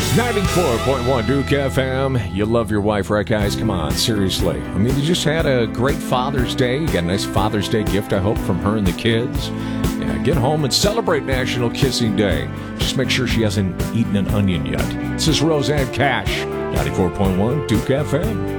94.1 Duke FM. You love your wife, right, guys? Come on, seriously. I mean, you just had a great Father's Day. You got a nice Father's Day gift, I hope, from her and the kids. Yeah, get home and celebrate National Kissing Day. Just make sure she hasn't eaten an onion yet. This is Roseanne Cash, 94.1 Duke FM.